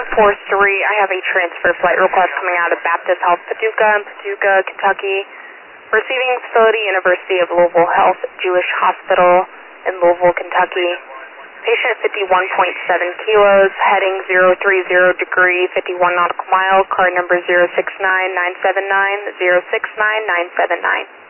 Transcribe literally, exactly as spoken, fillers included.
four three, I have a transfer flight request coming out of Baptist Health Paducah in Paducah, Kentucky. Receiving facility, University of Louisville Health Jewish Hospital in Louisville, Kentucky. Patient fifty-one point seven kilos, heading zero three zero degree, fifty-one nautical mile, card number zero six nine nine seven nine, zero six nine nine seven nine.